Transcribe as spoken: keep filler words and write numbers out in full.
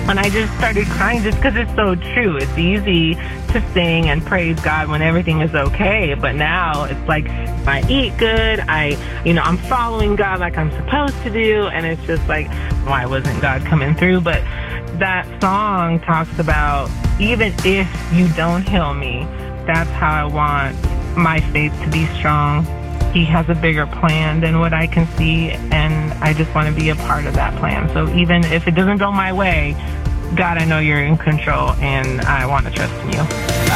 And I just started crying just because it's so true. It's easy to sing and praise God when everything is okay, but now it's like I eat good, I, you know, I'm following God like I'm supposed to do, and it's just like, why wasn't God coming through? But that song talks about, even if you don't heal me, that's how I want my faith to be strong. He has a bigger plan than what I can see, and I just want to be a part of that plan. So even if it doesn't go my way, God, I know you're in control, and I want to trust in you.